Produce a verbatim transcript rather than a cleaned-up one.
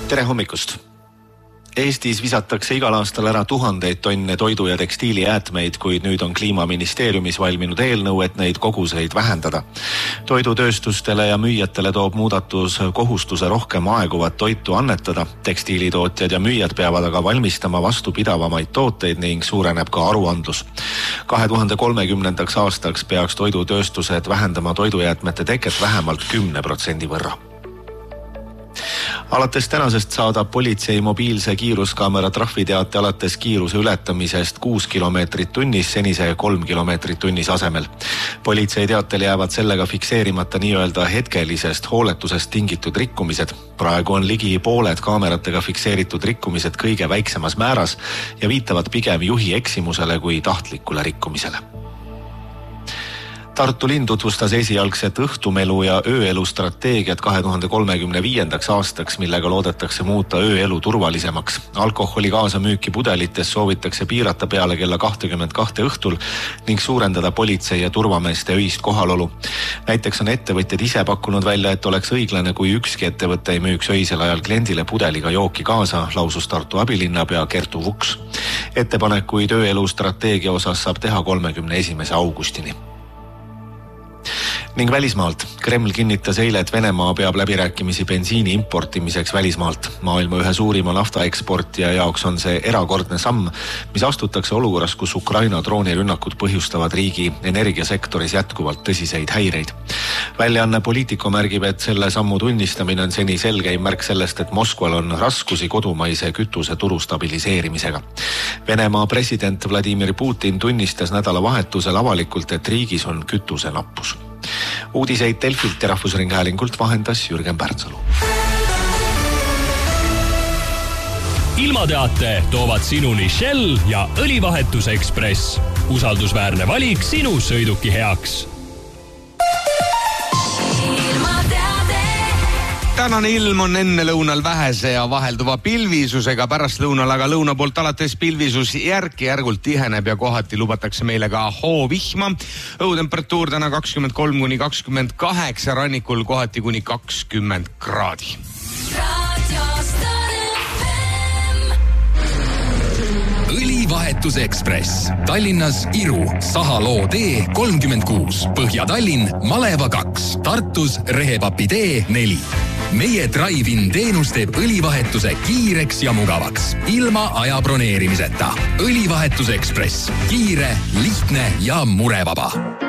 Tere hommikust! Eestis visatakse igal aastal ära tuhandeid tonne toidu- ja tekstiilijäätmeid, kuid nüüd on Kliimaministeeriumis valminud eelnõu, et neid koguseid vähendada. Toidutööstustele ja müüjatele toob muudatus kohustuse rohkem aeguvat toitu annetada. Tekstiilitootjad ja müüjad peavad aga valmistama vastupidavamaid tooteid ning suureneb ka aruandlus. kahe tuhande kolmekümnendaks aastaks peaks toidutööstused vähendama toidujäätmete teket vähemalt kümne protsendi võrra. Alates tänasest saadab politsei mobiilse kiiruskaamera trahviteate alates kiiruse ületamisest kuus kilomeetrit tunnis senise kolm kilomeetrit tunnis asemel. Politsei teatel jäävad sellega fikseerimata nii-öelda hetkelisest hooletusest tingitud rikkumised. Praegu on ligi pooled kaameratega fikseeritud rikkumised kõige väiksemas määras ja viitavad pigem juhi eksimusele kui tahtlikule rikkumisele. Tartu linn tutvustas esialgset õhtumelu ja ööelu strateegiat kahe tuhande kolmekümne viiendaks aastaks, millega loodetakse muuta ööelu turvalisemaks. Alkoholi kaasamüüki pudelites soovitakse piirata peale kella kakskümmend kaks õhtul ning suurendada politsei ja turvameeste öist kohalolu. Näiteks on ettevõtjad ise pakkunud välja, et oleks õiglane, kui ükski ettevõte ei müüks öisel ajal kliendile pudeliga jooki kaasa, lausus Tartu abilinnapea Kertu Vuks. Ettepanekuid ööelu strateegia osas saab teha kolmekümne esimese augustini. Ning välismaalt. Kreml kinnitas eile, et Venemaa peab läbirääkimisi bensiini importimiseks välismaalt. Maailma ühe suurima naftaeksportija jaoks on see erakordne samm, mis astutakse olukorras, kus Ukraina droonirünnakud põhjustavad riigi energiasektoris jätkuvalt tõsiseid häireid. Väljaanne Politico märgib, et selle sammu tunnistamine on seni selgeim märk sellest, et Moskval on raskusi kodumaise kütuse turu stabiliseerimisega. Venemaa president Vladimir Putin tunnistas nädalavahetusel avalikult, et riigis on kütuse nappus. Uudiseid Delfilt ja Rahvusringhäälingult vahendas Jürgen Pärtsalu. Ilmateate toovad sinuni Shell ja Õlivahetuse Ekspress. Usaldusväärne valik sinu sõiduki heaks. Tänane ilm on enne lõunal vähese ja vahelduva pilvisusega, pärast lõunal aga lõuna poolt alates pilvisus järk-järgult tiheneb ja kohati lubatakse meile ka hoovihma. Õhutemperatuur täna kakskümmend kolm kuni kakskümmend kaheksa, rannikul kohati kuni kakskümmend kraadi. Õlivahetuse Ekspress. Tallinnas Iru, Sahaloo tee kolmkümmend kuus, Põhja-Tallinn Maleva kaks, Tartus Rehepapi tee neli. Meie drive-in teenus teeb õlivahetuse kiireks ja mugavaks, ilma aja broneerimiseta. Õlivahetuse Ekspress. Kiire, lihtne ja murevaba.